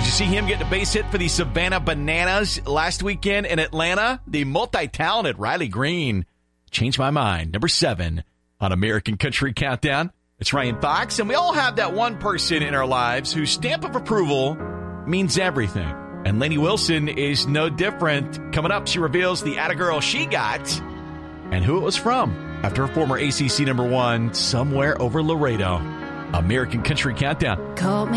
Did you see him get a base hit for the Savannah Bananas last weekend in Atlanta? The multi-talented Riley Green changed my mind. Number 7 on American Country Countdown. It's Ryan Fox, and we all have that one person in our lives whose stamp of approval means everything. And Lainey Wilson is no different. Coming up, she reveals the atta girl she got and who it was from after her former ACC number 1, Somewhere Over Laredo. American Country Countdown. Call me.